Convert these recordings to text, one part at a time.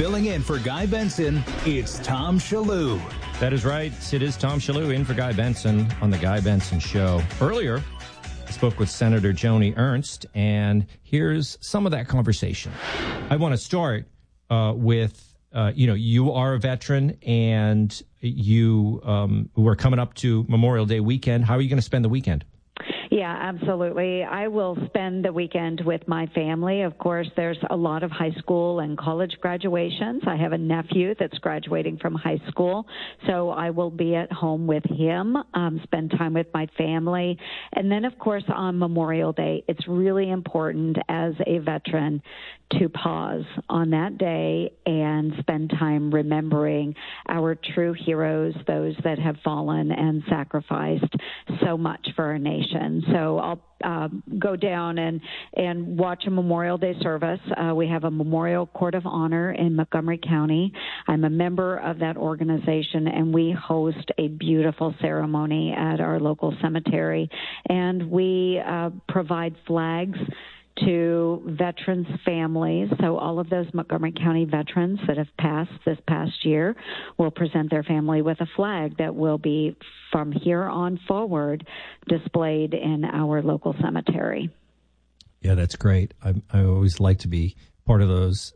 Filling in for Guy Benson, it's Tom Shallou. That is right. It is Tom Shallou in for Guy Benson on the Guy Benson Show. Earlier, I spoke with Senator Joni Ernst, and here's some of that conversation. I want to start with, you are a veteran, and we're coming up to Memorial Day weekend. How are you going to spend the weekend? Yeah, absolutely. I will spend the weekend with my family. Of course, there's a lot of high school and college graduations. I have a nephew that's graduating from high school, so I will be at home with him, spend time with my family. And then, of course, on Memorial Day, it's really important as a veteran to pause on that day and spend time remembering our true heroes, those that have fallen and sacrificed so much for our nation. So I'll go down and watch a Memorial Day service. We have a Memorial Court of Honor in Montgomery County. I'm a member of that organization, and we host a beautiful ceremony at our local cemetery. And we provide flags to veterans' families. So all of those Montgomery County veterans that have passed this past year will present their family with a flag that will be, from here on forward, displayed in our local cemetery. Yeah, that's great. I always like to be part of those.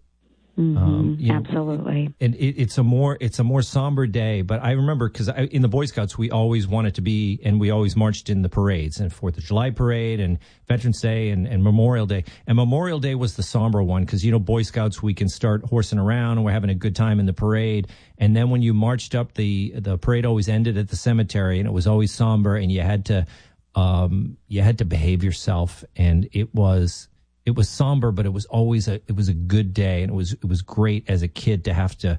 Absolutely. And it's a more somber day, but I remember because in the Boy Scouts we always wanted to be, and we always marched in the parades, and 4th of July parade and Veterans Day and Memorial Day. And Memorial Day was the somber one because, Boy Scouts, we can start horsing around and we're having a good time in the parade. And then when you marched up, the parade always ended at the cemetery, and it was always somber, and you had to behave yourself, and it was somber, but it was always a good day, and it was great as a kid to have to,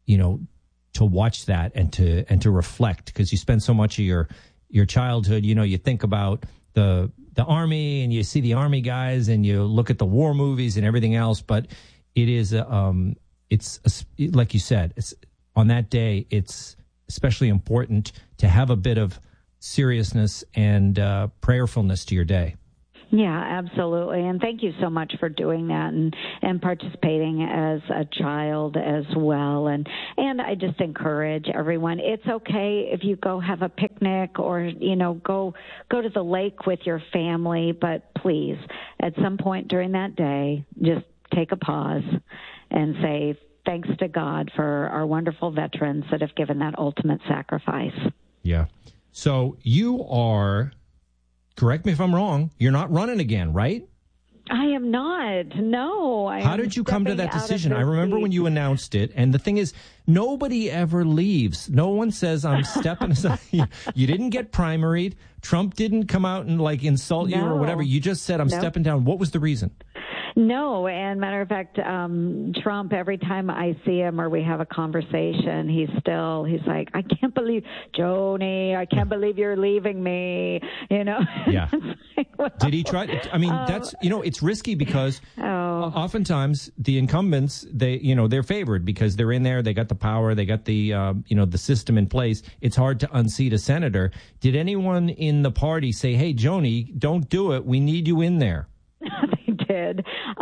to watch that and to reflect, because you spend so much of your childhood, you think about the Army, and you see the Army guys, and you look at the war movies and everything else, but it is it's like you said, it's on that day, it's especially important to have a bit of seriousness and prayerfulness to your day. Yeah, absolutely. And thank you so much for doing that and participating as a child as well. And I just encourage everyone, it's okay if you go have a picnic or, go to the lake with your family, but please, at some point during that day, just take a pause and say, thanks to God for our wonderful veterans that have given that ultimate sacrifice. Yeah. So you are... Correct me if I'm wrong, you're not running again, right? I am not. No. How did you come to that decision? I remember when you announced it, and the thing is, nobody ever leaves. No one says, I'm stepping aside. You didn't get primaried. Trump didn't come out and insult you or whatever. You just said, I'm stepping down. What was the reason? No, and matter of fact, Trump, every time I see him or we have a conversation, he's like, I can't believe, Joni, I can't believe you're leaving me, Yeah. Well, did he try? I mean, that's, it's risky because oftentimes the incumbents, they're favored because they're in there, they got the power, they got the, the system in place. It's hard to unseat a senator. Did anyone in the party say, hey, Joni, don't do it. We need you in there? Did. But,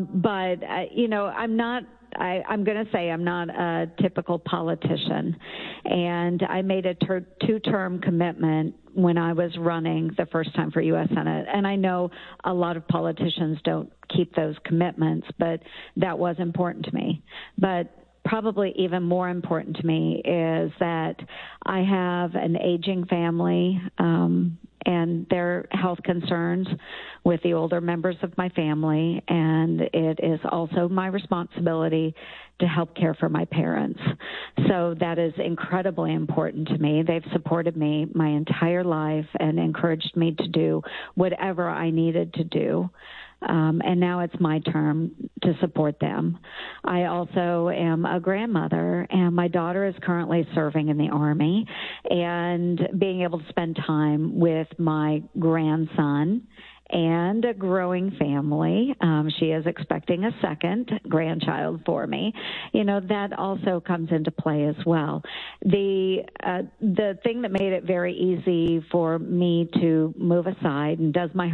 I'm going to say I'm not a typical politician. And I made a two-term commitment when I was running the first time for U.S. Senate. And I know a lot of politicians don't keep those commitments, but that was important to me. But probably even more important to me is that I have an aging family, and their health concerns with the older members of my family, and it is also my responsibility to help care for my parents. So that is incredibly important to me. They've supported me my entire life and encouraged me to do whatever I needed to do. And now it's my turn to support them. I also am a grandmother, and my daughter is currently serving in the Army, and being able to spend time with my grandson and a growing family. She is expecting a second grandchild for me. That also comes into play as well. The thing that made it very easy for me to move aside, and does my heart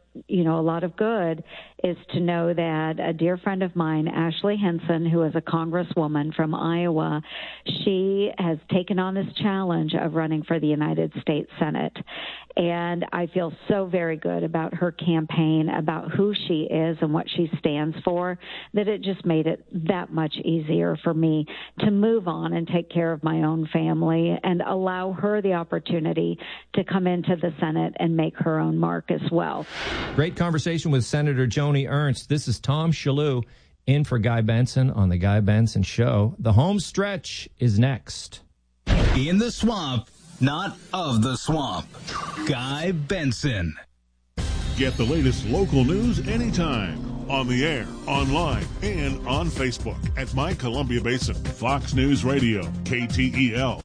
a lot of good is to know that a dear friend of mine, Ashley Henson, who is a congresswoman from Iowa, she has taken on this challenge of running for the United States Senate. And I feel so very good about her campaign, about who she is and what she stands for, that it just made it that much easier for me to move on and take care of my own family and allow her the opportunity to come into the Senate and make her own mark as well. Great conversation with Senator Joni Ernst. This is Tom Shalhoub in for Guy Benson on The Guy Benson Show. The home stretch is next. In the swamp, not of the swamp. Guy Benson. Get the latest local news anytime. On the air, online, and on Facebook at My Columbia Basin. Fox News Radio, KTEL.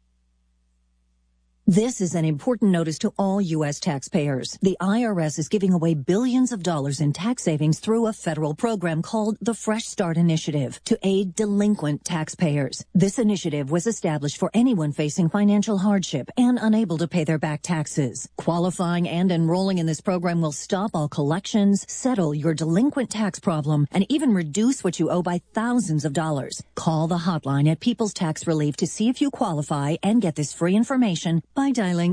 This is an important notice to all U.S. taxpayers. The IRS is giving away billions of dollars in tax savings through a federal program called the Fresh Start Initiative to aid delinquent taxpayers. This initiative was established for anyone facing financial hardship and unable to pay their back taxes. Qualifying and enrolling in this program will stop all collections, settle your delinquent tax problem, and even reduce what you owe by thousands of dollars. Call the hotline at People's Tax Relief to see if you qualify and get this free information by dialing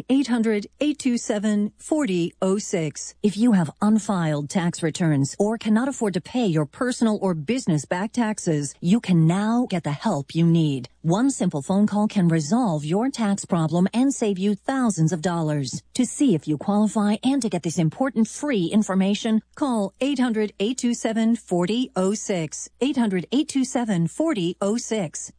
800-827-4006. If you have unfiled tax returns or cannot afford to pay your personal or business back taxes, you can now get the help you need. One simple phone call can resolve your tax problem and save you thousands of dollars. To see if you qualify and to get this important free information, call 800-827-4006. 800-827-4006.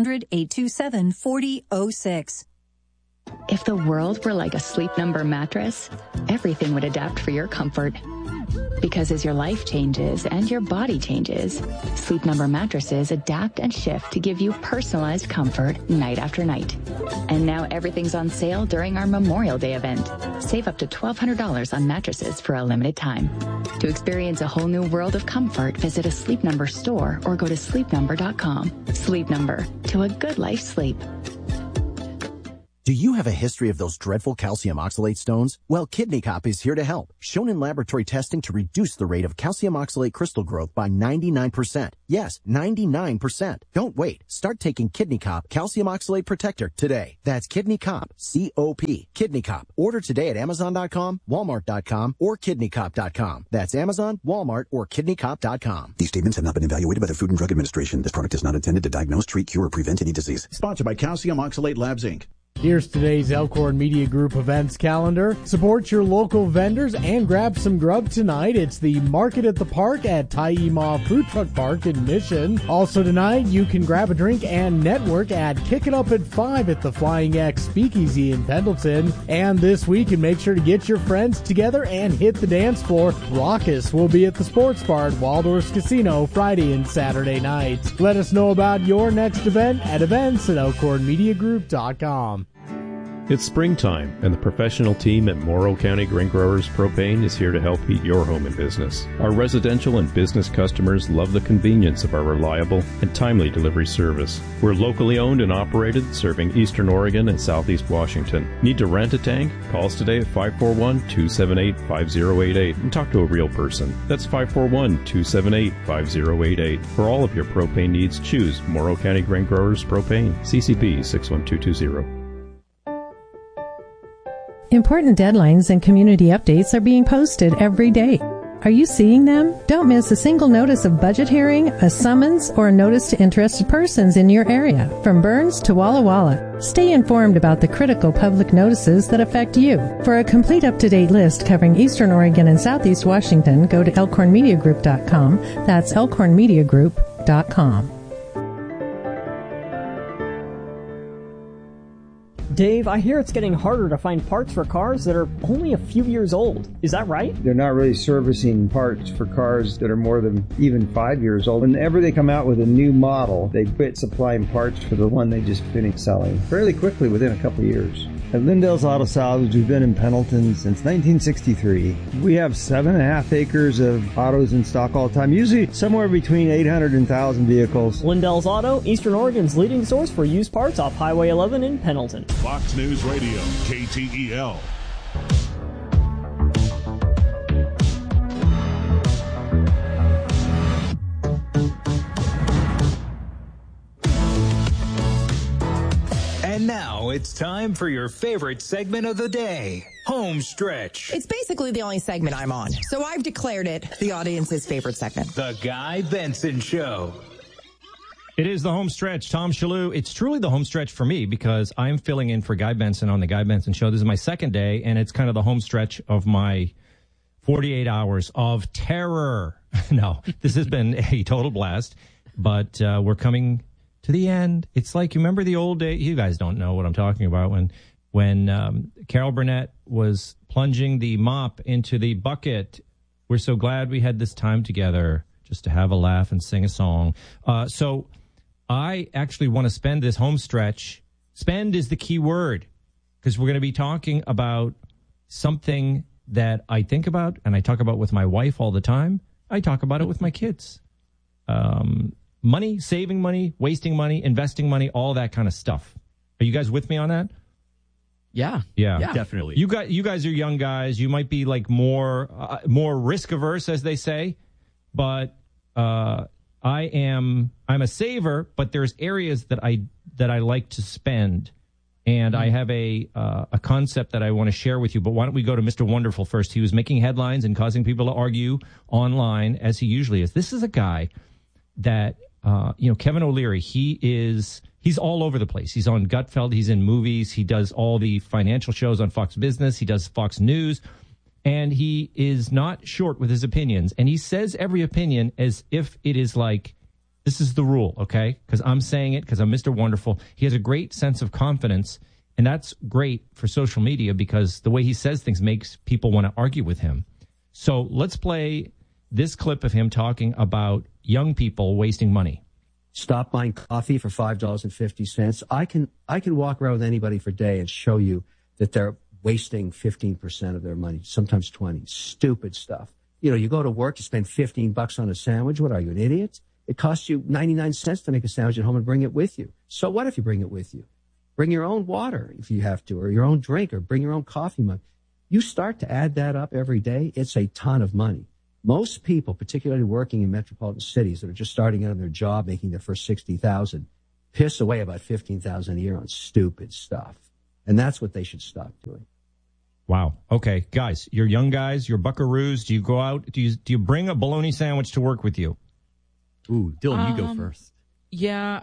800-827-4006. If the world were like a Sleep Number mattress, everything would adapt for your comfort. Because as your life changes and your body changes, Sleep Number mattresses adapt and shift to give you personalized comfort night after night. And now everything's on sale during our Memorial Day event. Save up to $1,200 on mattresses for a limited time. To experience a whole new world of comfort, visit a Sleep Number store or go to sleepnumber.com. Sleep Number, to a good life sleep. Do you have a history of those dreadful calcium oxalate stones? Well, Kidney Cop is here to help. Shown in laboratory testing to reduce the rate of calcium oxalate crystal growth by 99%. Yes, 99%. Don't wait. Start taking Kidney Cop Calcium Oxalate Protector today. That's Kidney Cop, C-O-P. Kidney Cop. Order today at Amazon.com, Walmart.com, or KidneyCop.com. That's Amazon, Walmart, or KidneyCop.com. These statements have not been evaluated by the Food and Drug Administration. This product is not intended to diagnose, treat, cure, or prevent any disease. Sponsored by Calcium Oxalate Labs, Inc. Here's today's Elkhorn Media Group events calendar. Support your local vendors and grab some grub tonight. It's the Market at the Park at Taima Food Truck Park in Mission. Also tonight, you can grab a drink and network at Kick It Up at 5 at the Flying X Speakeasy in Pendleton. And this week, and make sure to get your friends together and hit the dance floor. Raucous will be at the Sports Bar at Waldorf's Casino Friday and Saturday nights. Let us know about your next event at events@elkhornmediagroup.com. It's springtime, and the professional team at Morrow County Grain Growers Propane is here to help heat your home and business. Our residential and business customers love the convenience of our reliable and timely delivery service. We're locally owned and operated, serving Eastern Oregon and Southeast Washington. Need to rent a tank? Call us today at 541-278-5088 and talk to a real person. That's 541-278-5088. For all of your propane needs, choose Morrow County Grain Growers Propane, CCP 61220. Important deadlines and community updates are being posted every day. Are you seeing them? Don't miss a single notice of budget hearing, a summons, or a notice to interested persons in your area, from Burns to Walla Walla. Stay informed about the critical public notices that affect you. For a complete up-to-date list covering Eastern Oregon and Southeast Washington, go to elkhornmediagroup.com. That's elkhornmediagroup.com. Dave, I hear it's getting harder to find parts for cars that are only a few years old. Is that right? They're not really servicing parts for cars that are more than even 5 years old. Whenever they come out with a new model, they quit supplying parts for the one they just finished selling fairly quickly within a couple of years. At Lindell's Auto Salvage, we've been in Pendleton since 1963. We have 7.5 acres of autos in stock all the time, usually somewhere between 800 and 1,000 vehicles. Lindell's Auto, Eastern Oregon's leading source for used parts off Highway 11 in Pendleton. Fox News Radio, KTEL. Now it's time for your favorite segment of the day, Home Stretch. It's basically the only segment I'm on, so I've declared it the audience's favorite segment. The Guy Benson Show. It is the home stretch. Tom Shalhoub. It's truly the home stretch for me because I'm filling in for Guy Benson on the Guy Benson Show. This is my second day, and it's kind of the home stretch of my 48 hours of terror. No, this has been a total blast, but we're coming to the end. It's like, you remember the old day? You guys don't know what I'm talking about. When Carol Burnett was plunging the mop into the bucket. We're so glad we had this time together just to have a laugh and sing a song. So I actually want to spend this home stretch. Spend is the key word, because we're going to be talking about something that I think about and I talk about with my wife all the time. I talk about it with my kids. Money, saving money, wasting money, investing money, all that kind of stuff. Are you guys with me on that? Yeah. Yeah. Definitely. You guys are young guys. You might be like more risk averse, as they say, but I'm a saver, but there's areas that I like to spend, and I have a concept that I want to share with you. But why don't we go to Mr. Wonderful first? He was making headlines and causing people to argue online, as he usually is. This is a guy that Kevin O'Leary. He's all over the place. He's on Gutfeld. He's in movies. He does all the financial shows on Fox Business. He does Fox News. And he is not short with his opinions. And he says every opinion as if it is like, this is the rule, okay? Because I'm saying it, because I'm Mr. Wonderful. He has a great sense of confidence. And that's great for social media because the way he says things makes people want to argue with him. So let's play this clip of him talking about young people wasting money. Stop buying coffee for $5.50. I can walk around with anybody for a day and show you that they're wasting 15% of their money, sometimes 20. Stupid stuff. You go to work, you spend $15 on a sandwich. What are you, an idiot? It costs you 99 cents to make a sandwich at home and bring it with you. So what if you bring it with you? Bring your own water if you have to, or your own drink, or bring your own coffee mug. You start to add that up every day, it's a ton of money. Most people, particularly working in metropolitan cities that are just starting out on their job, making their first $60,000, piss away about $15,000 a year on stupid stuff. And that's what they should stop doing. Wow. Okay, guys, you're young guys, you're buckaroos. Do you go out? Do you bring a bologna sandwich to work with you? Ooh, Dylan, you go first. Yeah,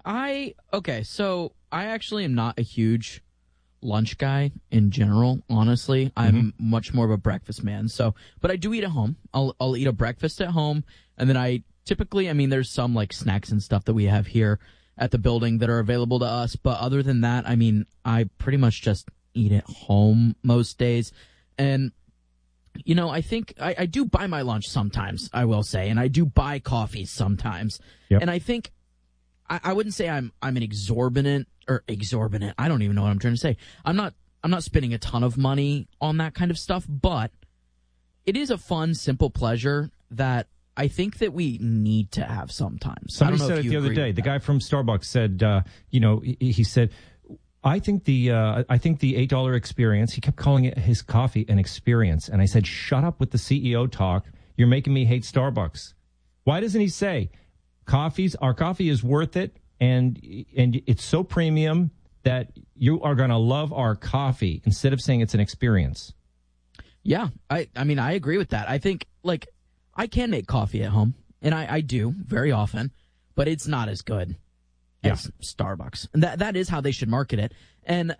so I actually am not a huge lunch guy in general, honestly. I'm much more of a breakfast man. But I do eat at home. I'll eat a breakfast at home, and then I typically, there's some like snacks and stuff that we have here at the building that are available to us, but other than that, I pretty much just eat at home most days. And I think I do buy my lunch sometimes, I will say, and I do buy coffee sometimes. Yep. And I think I wouldn't say I'm an exorbitant. I don't even know what I'm trying to say. I'm not spending a ton of money on that kind of stuff, but it is a fun, simple pleasure that I think that we need to have sometimes. Somebody said it the other day. The guy from Starbucks said, he said, I think the $8 experience, he kept calling it his coffee an experience. And I said, shut up with the CEO talk. You're making me hate Starbucks. Why doesn't he say our coffee is worth it? And it's so premium that you are going to love our coffee instead of saying it's an experience. Yeah, I agree with that. I think, I can make coffee at home, and I do very often, but it's not as good as Starbucks. And that is how they should market it. And,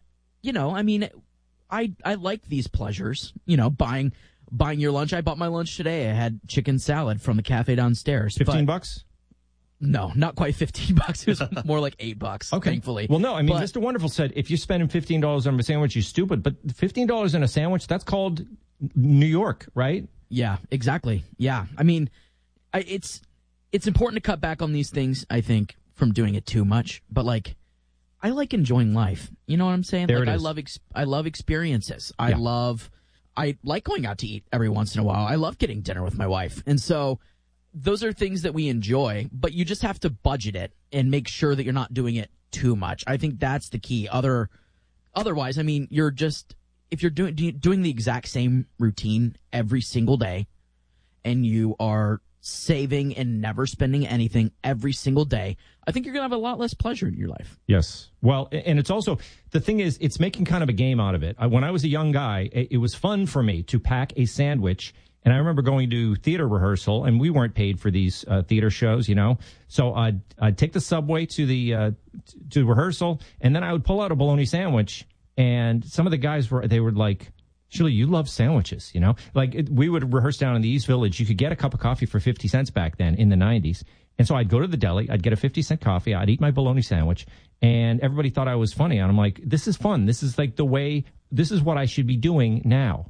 I like these pleasures, buying your lunch. I bought my lunch today. I had chicken salad from the cafe downstairs. $15? No, not quite $15. It was more like $8, okay. Thankfully. Well, no, Mr. Wonderful said if you're spending $15 on a sandwich, you're stupid. But $15 on a sandwich, that's called New York, right? Yeah, exactly. Yeah. It's important to cut back on these things, I think, from doing it too much. But, I like enjoying life. You know what I'm saying? There it is. I love experiences. Yeah. I like going out to eat every once in a while. I love getting dinner with my wife. And so those are things that we enjoy, but you just have to budget it and make sure that you're not doing it too much. I think that's the key. Otherwise, you're just, if you're doing the exact same routine every single day and you are saving and never spending anything every single day, I think you're going to have a lot less pleasure in your life. Yes. Well, and it's also, the thing is, it's making kind of a game out of it. When I was a young guy, it was fun for me to pack a sandwich. And I remember going to theater rehearsal, and we weren't paid for these theater shows, you know. So I'd take the subway to the to rehearsal, and then I would pull out a bologna sandwich. And some of the guys were like, "Shirley, you love sandwiches, you know." Like we would rehearse down in the East Village. You could get a cup of coffee for 50 cents back then in the 90s. And so I'd go to the deli, I'd get a 50-cent coffee, I'd eat my bologna sandwich, and everybody thought I was funny. And I'm like, this is fun. This is like this is what I should be doing now.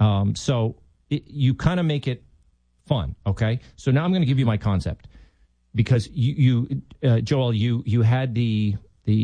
You kind of make it fun, okay? So now I'm going to give you my concept, because Joel, you had the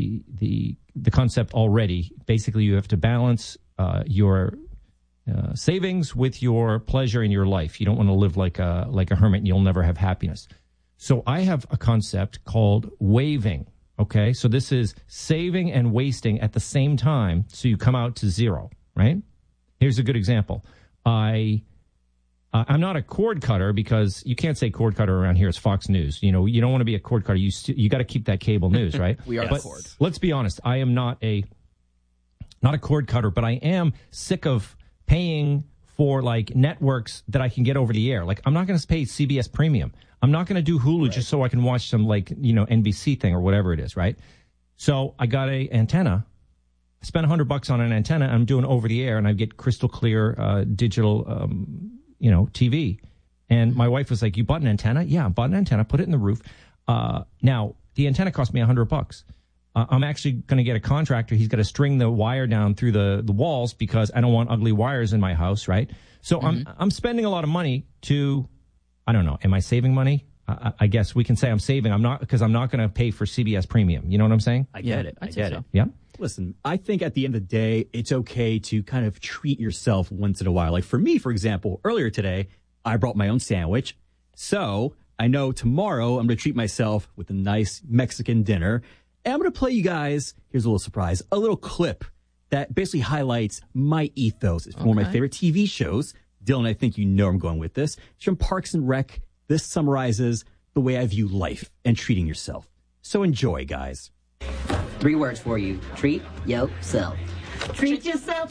concept already. Basically, you have to balance your savings with your pleasure in your life. You don't want to live like a hermit, and you'll never have happiness. So I have a concept called waving, okay? So this is saving and wasting at the same time, so you come out to zero, right? Here's a good example. I'm not a cord cutter, because you can't say cord cutter around here. It's Fox News. You know, you don't want to be a cord cutter. You got to keep that cable news, right? We are the cord. Let's be honest. I am not a cord cutter, but I am sick of paying for like networks that I can get over the air. Like, I'm not going to pay CBS Premium. I'm not going to do Hulu just so I can watch some NBC thing or whatever it is, right? So I got a antenna. I spent $100 on an antenna. I'm doing over the air, and I get crystal clear digital TV. And my wife was like, "You bought an antenna?" "Yeah, I bought an antenna, put it in the roof." Now, the antenna cost me $100. I'm actually going to get a contractor. He's got to string the wire down through the walls, because I don't want ugly wires in my house, right? So I'm spending a lot of money to, I don't know, am I saving money? I guess we can say I'm saving. I'm not, because I'm not going to pay for CBS Premium. You know what I'm saying? I get it. I get it. Yeah. Listen, I think at the end of the day, it's okay to kind of treat yourself once in a while. Like for me, for example, earlier today, I brought my own sandwich. So I know tomorrow I'm going to treat myself with a nice Mexican dinner. And I'm going to play you guys, here's a little surprise, a little clip that basically highlights my ethos. It's one of my favorite TV shows. Dylan, I think you know where I'm going with this. It's from Parks and Rec. This summarizes the way I view life and treating yourself. So enjoy, guys. 3 words for you. Treat yourself. Treat yourself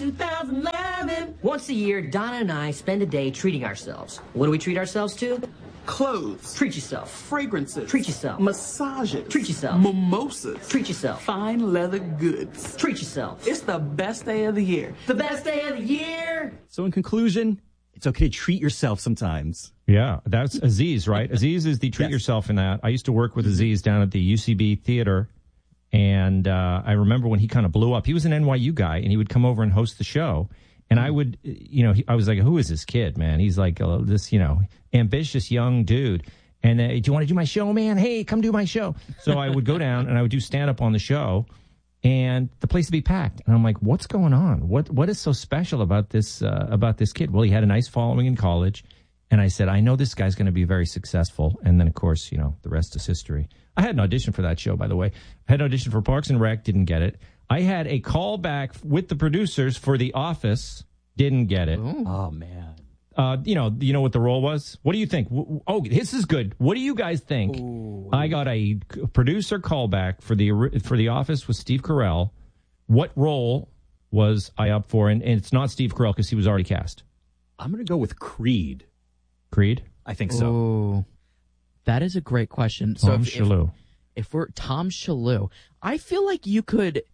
2011. Once a year, Donna and I spend a day treating ourselves. What do we treat ourselves to? Clothes. Treat yourself. Fragrances. Treat yourself. Massages. Treat yourself. Mimosas. Treat yourself. Fine leather goods. Treat yourself. It's the best day of the year. The best day of the year. So in conclusion, it's okay to treat yourself sometimes. Yeah, that's Aziz, right? Aziz is the treat yourself in that. I used to work with Aziz down at the UCB Theater. And I remember when he kind of blew up. He was an NYU guy, and he would come over and host the show. And I would, I was like, who is this kid, man? He's like this, ambitious young dude. And do you want to do my show, man? Hey, come do my show. So I would go down and I would do stand up on the show, and the place would be packed. And I'm like, what's going on? What is so special about this kid? Well, he had a nice following in college. And I said, I know this guy's going to be very successful. And then, of course, the rest is history. I had an audition for that show, by the way. I had an audition for Parks and Rec, didn't get it. I had a call back with the producers for The Office, didn't get it. Ooh. Oh, man. You know what the role was? What do you think? Oh, this is good. What do you guys think? Ooh. I got a producer callback for the Office with Steve Carell. What role was I up for? And it's not Steve Carell, because he was already cast. I'm going to go with Creed. Creed? I think so. Ooh. That is a great question. So Shalhoub. If we're Tom Shalhoub, I feel like you could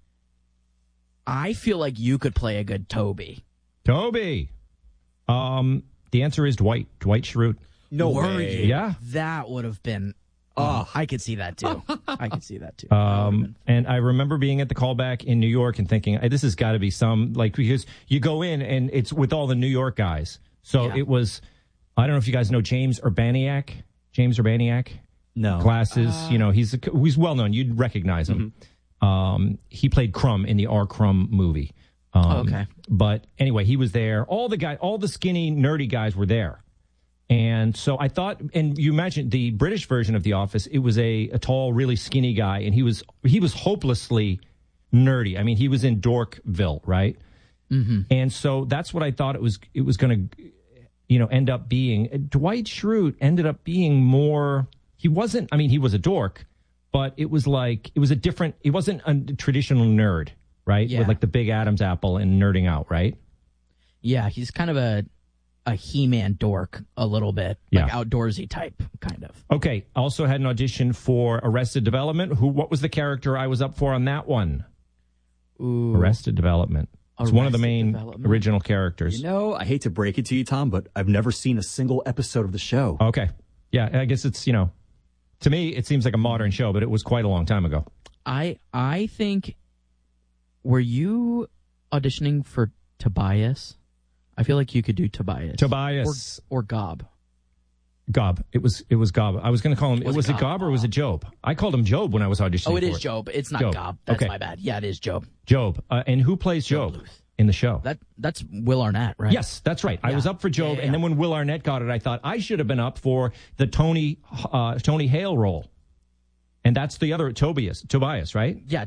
play a good Toby. Toby. The answer is Dwight Schrute. No way. Yeah. That would have been. Oh, I could see that too. And I remember being at the callback in New York and thinking, this has got to be because you go in and it's with all the New York guys. So It was, I don't know if you guys know James Urbaniak. No. Glasses. He's well known. You'd recognize him. Mm-hmm. He played Crumb in the R. Crumb movie. Okay. But anyway, he was there. All the skinny, nerdy guys were there. And so I thought, and you imagine the British version of The Office, it was a tall, really skinny guy, and he was hopelessly nerdy. I mean, he was in Dorkville, right? Mm-hmm. And so that's what I thought it was going to end up being. Dwight Schrute ended up being more. He wasn't. I mean, he was a dork, but it was a different. He wasn't a traditional nerd, right? Yeah. With like the big Adam's apple and nerding out, right? Yeah, he's kind of a He-Man dork a little bit, like outdoorsy type, kind of. Okay, also had an audition for Arrested Development. What was the character I was up for on that one? Ooh. Arrested Development. It's one of the main original characters. I hate to break it to you, Tom, but I've never seen a single episode of the show. Okay. Yeah, I guess it's, to me, it seems like a modern show, but it was quite a long time ago. I think, were you auditioning for Tobias? I feel like you could do Tobias. Or Gob. Gob. It was Gob. I was going to call him. Was it Gob or was it Job? I called him Job when I was auditioning. Oh, it is Job. It's not Gob. That's my bad. Yeah, it is Job. Job. And who plays Job in the show? That's Will Arnett, right? Yes, that's right. Yeah. I was up for Job, and then when Will Arnett got it, I thought I should have been up for the Tony Hale role. And that's the other Tobias, right? Yeah.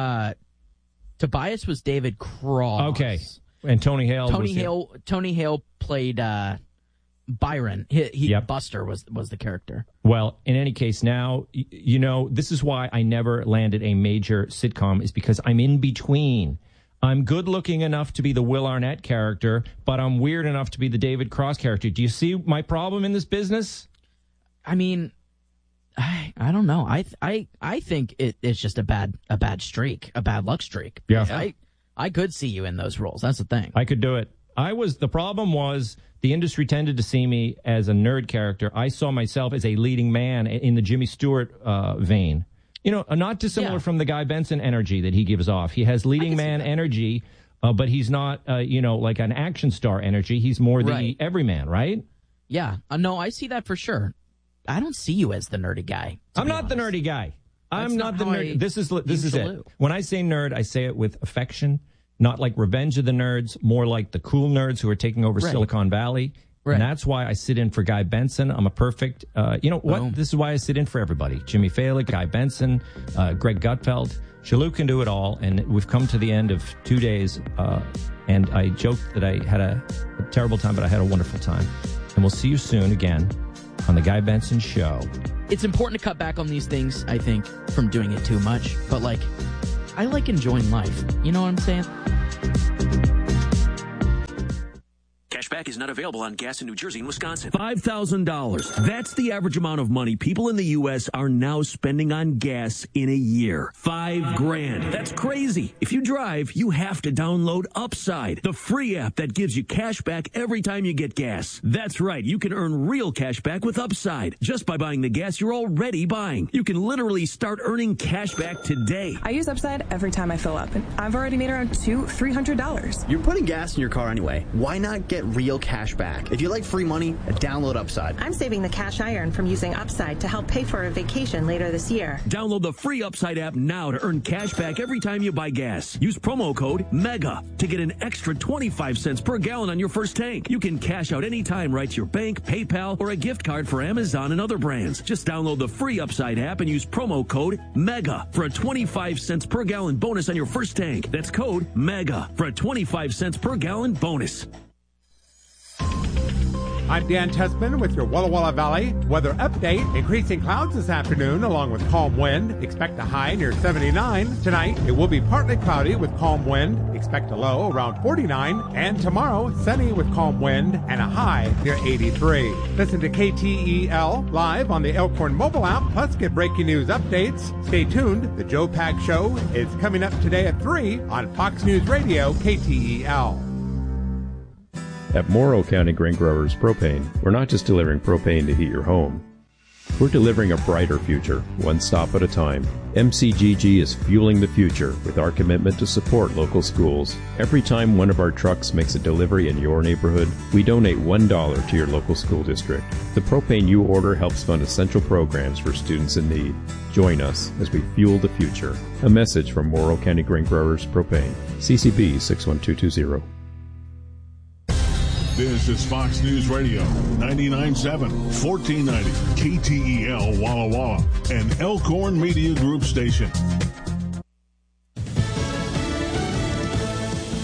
Tobias was David Cross. Okay. And Tony Hale. Tony Hale played Byron. Buster was the character. Well, in any case, now this is why I never landed a major sitcom, is because I'm in between. I'm good looking enough to be the Will Arnett character, but I'm weird enough to be the David Cross character. Do you see my problem in this business? I mean, I don't know. I think it's just a bad streak, a bad luck streak. Yeah. I could see you in those roles. That's the thing. I could do it. The problem was the industry tended to see me as a nerd character. I saw myself as a leading man in the Jimmy Stewart vein. Not dissimilar from the Guy Benson energy that he gives off. He has leading man energy, but he's not, like an action star energy. He's more the everyman, right? Yeah. No, I see that for sure. I don't see you as the nerdy guy. I'm not the nerdy guy. I'm not the nerd. This is it. When I say nerd, I say it with affection, not like Revenge of the Nerds, more like the cool nerds who are taking over Silicon Valley. Right. And that's why I sit in for Guy Benson. I'm a perfect, Boom. This is why I sit in for everybody. Jimmy Fallon, Guy Benson, Greg Gutfeld. Shalou can do it all. And we've come to the end of 2 days. And I joked that I had a terrible time, but I had a wonderful time. And we'll see you soon again on the Guy Benson Show. It's important to cut back on these things, I think, from doing it too much. But, I like enjoying life. You know what I'm saying? Cashback is not available on gas in New Jersey and Wisconsin. $5,000. That's the average amount of money people in the U.S. are now spending on gas in a year. $5,000. That's crazy. If you drive, you have to download Upside, the free app that gives you cash back every time you get gas. That's right. You can earn real cash back with Upside just by buying the gas you're already buying. You can literally start earning cash back today. I use Upside every time I fill up, and I've already made around $200-$300. You're putting gas in your car anyway. Why not get real cash back? If you like free money, download Upside. I'm saving the cash I earn from using Upside to help pay for a vacation later this year. Download the free Upside app now to earn cash back every time you buy gas. Use promo code MEGA to get an extra 25 cents per gallon on your first tank. You can cash out anytime right to your bank, PayPal, or a gift card for Amazon and other brands. Just download the free Upside app and use promo code MEGA for a 25 cents per gallon bonus on your first tank. That's code MEGA for a 25 cents per gallon bonus. I'm Dan Tessman with your Walla Walla Valley weather update. Increasing clouds this afternoon along with calm wind. Expect a high near 79. Tonight, it will be partly cloudy with calm wind. Expect a low around 49. And tomorrow, sunny with calm wind and a high near 83. Listen to KTEL live on the Elkhorn mobile app, plus get breaking news updates. Stay tuned. The Joe Pack Show is coming up today at 3 on Fox News Radio, KTEL. At Morrow County Grain Growers Propane, we're not just delivering propane to heat your home. We're delivering a brighter future, one stop at a time. MCGG is fueling the future with our commitment to support local schools. Every time one of our trucks makes a delivery in your neighborhood, we donate $1 to your local school district. The propane you order helps fund essential programs for students in need. Join us as we fuel the future. A message from Morrow County Grain Growers Propane. CCB 61220. This is Fox News Radio, 99.7, 1490, KTEL Walla Walla, an Elkhorn Media Group station.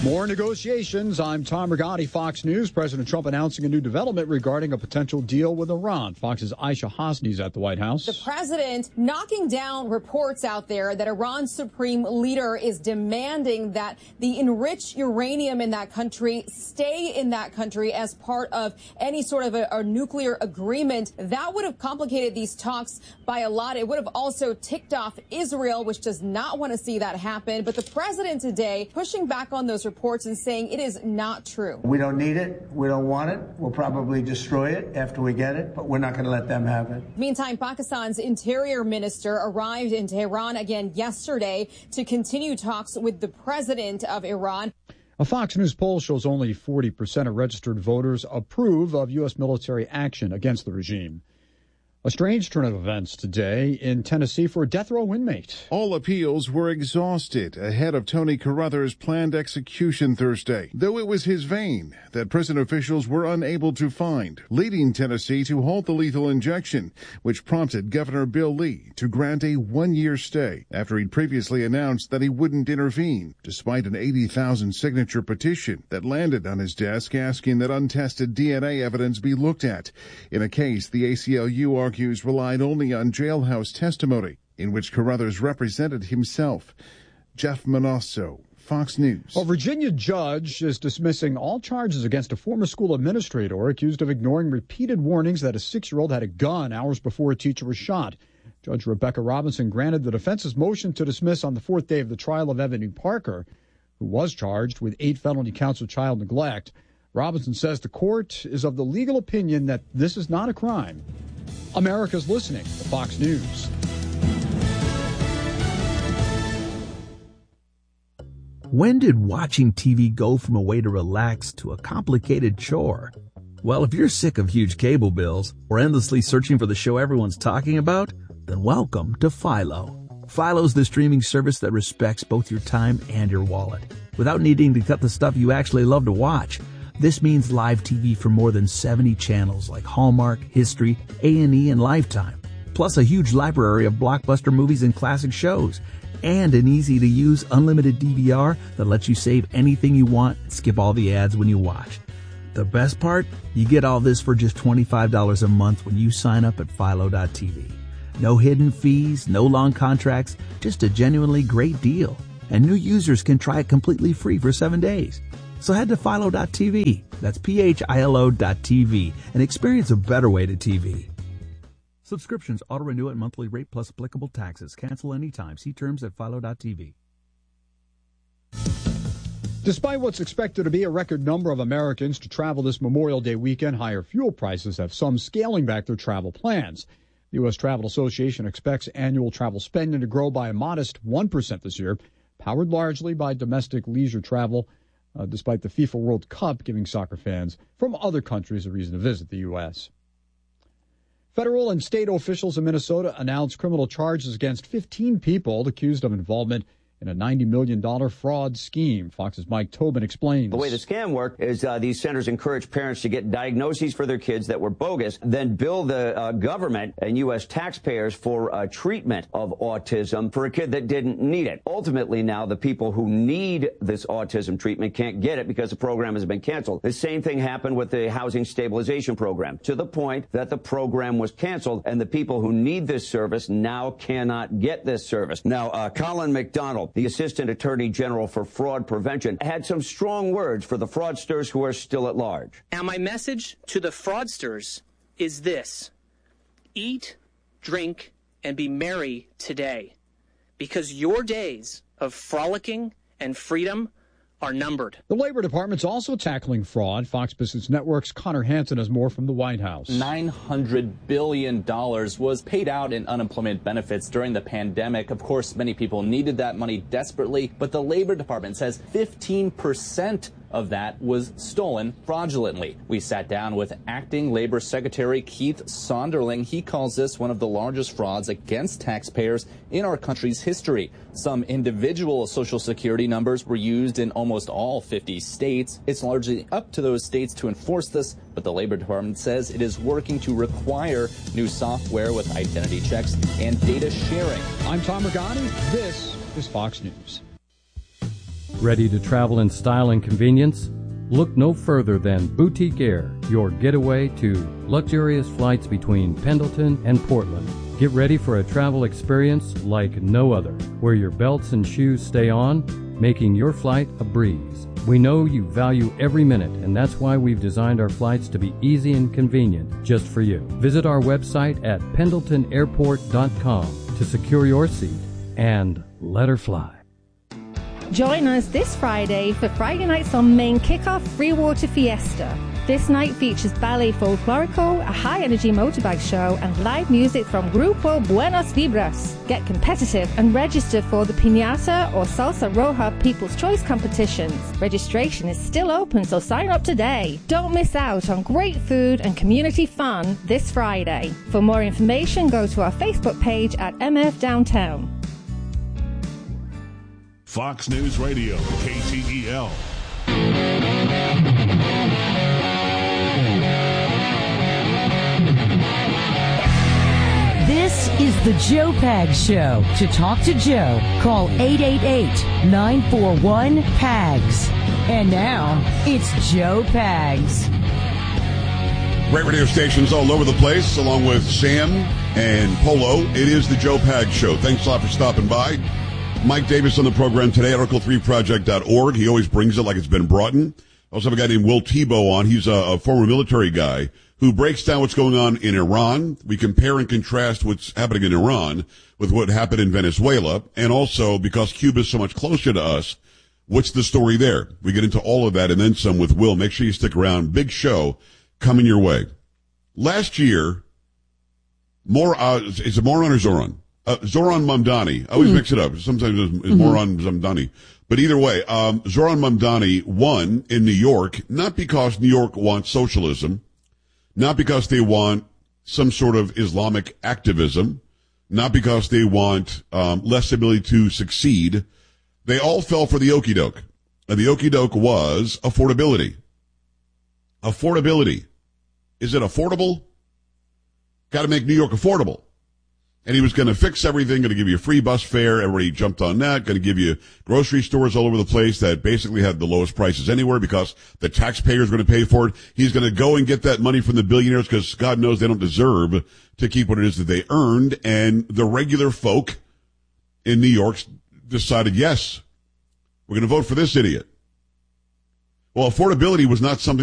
More negotiations. I'm Tom Rigotti, Fox News. President Trump announcing a new development regarding a potential deal with Iran. Fox's Aisha Hosni's at the White House. The president knocking down reports out there that Iran's supreme leader is demanding that the enriched uranium in that country stay in that country as part of any sort of a nuclear agreement. That would have complicated these talks by a lot. It would have also ticked off Israel, which does not want to see that happen. But the president today pushing back on those reports and saying it is not true. We don't need it. We don't want it. We'll probably destroy it after we get it, but we're not going to let them have it. Meantime, Pakistan's interior minister arrived in Tehran again yesterday to continue talks with the president of Iran. A Fox News poll shows only 40% of registered voters approve of U.S. military action against the regime. A strange turn of events today in Tennessee for a death row inmate. All appeals were exhausted ahead of Tony Carruthers' planned execution Thursday, though it was his vein that prison officials were unable to find, leading Tennessee to halt the lethal injection, which prompted Governor Bill Lee to grant a one-year stay after he'd previously announced that he wouldn't intervene, despite an 80,000-signature petition that landed on his desk asking that untested DNA evidence be looked at in a case the ACLU argues relied only on jailhouse testimony, in which Carruthers represented himself. Jeff Manasso, Fox News. A Virginia judge is dismissing all charges against a former school administrator accused of ignoring repeated warnings that a 6-year-old had a gun hours before a teacher was shot. Judge Rebecca Robinson granted the defense's motion to dismiss on the 4th day of the trial of Ebony Parker, who was charged with 8 felony counts of child neglect. Robinson says the court is of the legal opinion that this is not a crime. America's listening to Fox News. When did watching TV go from a way to relax to a complicated chore? Well, if you're sick of huge cable bills or endlessly searching for the show everyone's talking about, then welcome to Philo. Philo's the streaming service that respects both your time and your wallet, without needing to cut the stuff you actually love to watch. This means live TV for more than 70 channels like Hallmark, History, A&E, and Lifetime, plus a huge library of blockbuster movies and classic shows, and an easy-to-use unlimited DVR that lets you save anything you want and skip all the ads when you watch. The best part? You get all this for just $25 a month when you sign up at Philo.tv. No hidden fees, no long contracts, just a genuinely great deal. And new users can try it completely free for 7 days. So head to Philo.tv, that's PHILO.tv, and experience a better way to TV. Subscriptions auto-renew at monthly rate plus applicable taxes. Cancel anytime. See terms at Philo.tv. Despite what's expected to be a record number of Americans to travel this Memorial Day weekend, higher fuel prices have some scaling back their travel plans. The U.S. Travel Association expects annual travel spending to grow by a modest 1% this year, powered largely by domestic leisure travel, despite the FIFA World Cup giving soccer fans from other countries a reason to visit the U.S. Federal and state officials in Minnesota announced criminal charges against 15 people accused of involvement in a $90 million fraud scheme. Fox's Mike Tobin explains. The way the scam worked is these centers encourage parents to get diagnoses for their kids that were bogus, then bill the government and U.S. taxpayers for treatment of autism for a kid that didn't need it. Ultimately, now the people who need this autism treatment can't get it because the program has been canceled. The same thing happened with the housing stabilization program, to the point that the program was canceled and the people who need this service now cannot get this service. Now, Colin McDonald, the Assistant Attorney General for Fraud Prevention, had some strong words for the fraudsters who are still at large. Now, my message to the fraudsters is this: eat, drink, and be merry today, because your days of frolicking and freedom are numbered. The Labor Department's also tackling fraud. Fox Business Network's Connor Hansen has more from the White House. $900 billion was paid out in unemployment benefits during the pandemic. Of course, many people needed that money desperately, but the Labor Department says 15% of that was stolen fraudulently. We sat down with Acting Labor Secretary Keith Sonderling. He calls this one of the largest frauds against taxpayers in our country's history. Some individual Social Security numbers were used in almost all 50 states. It's largely up to those states to enforce this, but the Labor Department says it is working to require new software with identity checks and data sharing. I'm Tom Rigotti. This is Fox News. Ready to travel in style and convenience? Look no further than Boutique Air, your getaway to luxurious flights between Pendleton and Portland. Get ready for a travel experience like no other, where your belts and shoes stay on, making your flight a breeze. We know you value every minute, and that's why we've designed our flights to be easy and convenient just for you. Visit our website at pendletonairport.com to secure your seat and let her fly. Join us this Friday for Friday Nights on Main Kickoff Freewater Fiesta. This night features Ballet Folklorico, a high-energy motorbike show, and live music from Grupo Buenos Vibras. Get competitive and register for the Piñata or Salsa Roja People's Choice competitions. Registration is still open, so sign up today. Don't miss out on great food and community fun this Friday. For more information, go to our Facebook page at MF Downtown. Fox News Radio, KTEL. This is the Joe Pags Show. To talk to Joe, call 888-941-PAGS. And now, it's Joe Pags. Great radio stations all over the place, along with Sam and Polo. It is the Joe Pags Show. Thanks a lot for stopping by. Mike Davis on the program today, Article3Project.org. He always brings it like it's been brought in. I also have a guy named Will Tebow on. He's a former military guy who breaks down what's going on in Iran. We compare and contrast what's happening in Iran with what happened in Venezuela. And also, because Cuba's so much closer to us, what's the story there? We get into all of that and then some with Will. Make sure you stick around. Big show coming your way. Last year, is it Moron or Zoran? Zoran Mamdani. I always mix it up. Sometimes it's Moron Mamdani. But either way, Zoran Mamdani won in New York, not because New York wants socialism, not because they want some sort of Islamic activism, not because they want less ability to succeed. They all fell for the okie doke. And the okie doke was affordability. Affordability. Is it affordable? Got to make New York affordable. And he was going to fix everything, going to give you a free bus fare. Everybody jumped on that. Going to give you grocery stores all over the place that basically had the lowest prices anywhere because the taxpayers are going to pay for it. He's going to go and get that money from the billionaires because God knows they don't deserve to keep what it is that they earned. And the regular folk in New York decided, yes, we're going to vote for this idiot. Well, affordability was not something